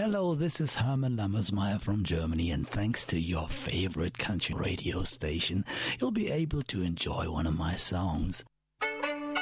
Hello, this is Herman Lammersmeyer from Germany, and thanks to your favorite country radio station, you'll be able to enjoy one of my songs.